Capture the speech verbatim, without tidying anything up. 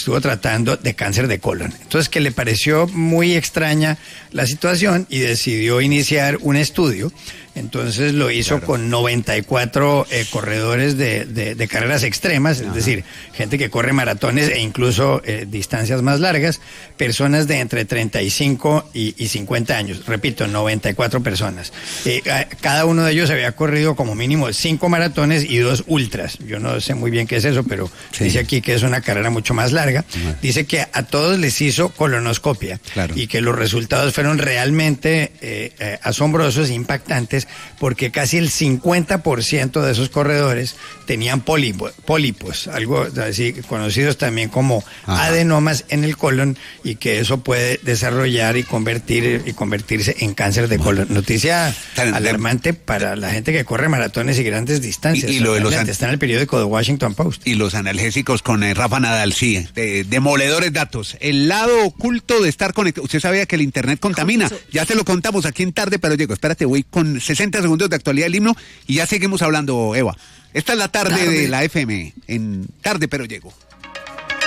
estuvo tratando de cáncer de colon. Entonces, que le pareció muy extraña la situación y decidió iniciar un estudio. Entonces lo hizo claro. con noventa y cuatro eh, corredores de, de, de carreras extremas, Ajá. es decir, gente que corre maratones e incluso eh, distancias más largas, personas de entre treinta y cinco y, y cincuenta años, repito, noventa y cuatro personas. Eh, cada uno de ellos había corrido como mínimo cinco maratones y dos ultras. Yo no sé muy bien qué es eso, pero sí. dice aquí que es una carrera mucho más larga. Ajá. Dice que a todos les hizo colonoscopia claro. y que los resultados fueron realmente eh, eh, asombrosos e impactantes, porque casi el cincuenta por ciento de esos corredores tenían pólipo, pólipos, algo así conocidos también como Ajá. adenomas en el colon, y que eso puede desarrollar y convertir y convertirse en cáncer de bueno. colon. Noticia Tan, alarmante de, para la gente que corre maratones y grandes distancias. Y, y lo de los an... está en el periódico The Washington Post. Y los analgésicos con eh, Rafa Nadal, sí, de, demoledores datos. El lado oculto de estar conectado. Usted sabía que el internet contamina. Ya te lo contamos aquí en Tarde Pero Llego. Espérate, voy con sesenta segundos de actualidad del himno y ya seguimos hablando, Eva. Esta es la tarde, tarde. de la F M en Tarde Pero Llego.